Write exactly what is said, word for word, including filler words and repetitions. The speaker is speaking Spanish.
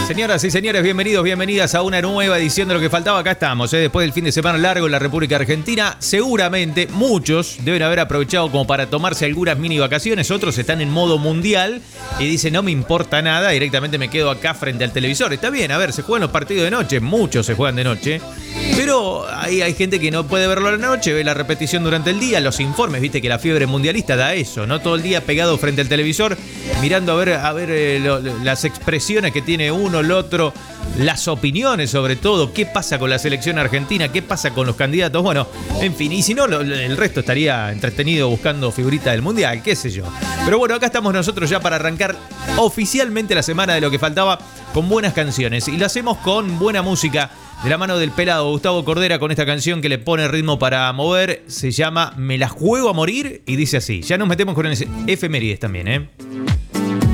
Señoras y señores, bienvenidos, bienvenidas a una nueva edición de Lo que faltaba. Acá estamos, ¿eh? Después del fin de semana largo en la República Argentina. Seguramente muchos deben haber aprovechado como para tomarse algunas mini vacaciones. Otros están en modo mundial y dicen, no me importa nada, directamente me quedo acá frente al televisor. Está bien, a ver, se juegan los partidos de noche, muchos se juegan de noche. Pero hay, hay gente que no puede verlo a la noche, ve la repetición durante el día, los informes, viste que la fiebre mundialista da eso, ¿no? Todo el día pegado frente al televisor, mirando a ver, a ver eh, lo, las expresiones que tiene uno, el otro, las opiniones sobre todo, qué pasa con la selección argentina, qué pasa con los candidatos, bueno, en fin, y si no, lo, el resto estaría entretenido buscando figuritas del mundial, qué sé yo. Pero bueno, acá estamos nosotros ya para arrancar oficialmente la semana de Lo que faltaba con buenas canciones, y lo hacemos con buena música. De la mano del pelado Gustavo Cordera con esta canción que le pone ritmo para mover. Se llama Me la juego a morir y dice así. Ya nos metemos con el efemérides también, ¿eh?